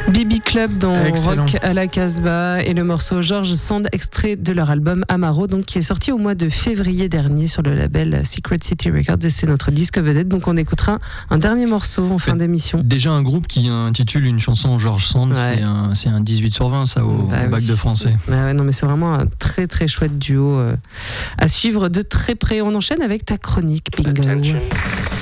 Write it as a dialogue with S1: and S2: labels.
S1: BB Club dans
S2: Excellent.
S1: Rock à la Casbah et le morceau George Sand, extrait de leur album Amaro, donc qui est sorti au mois de février dernier sur le label Secret City Records, et c'est notre disque vedette. Donc on écoutera un dernier morceau en fin d'émission.
S3: Déjà un groupe qui intitule une chanson George Sand,
S1: Ouais.
S3: c'est un 18 sur 20 ça au bac de français.
S1: Ouais, non mais c'est vraiment un très très chouette duo à suivre de très près. On enchaîne avec ta chronique, Bingo.
S4: Attention.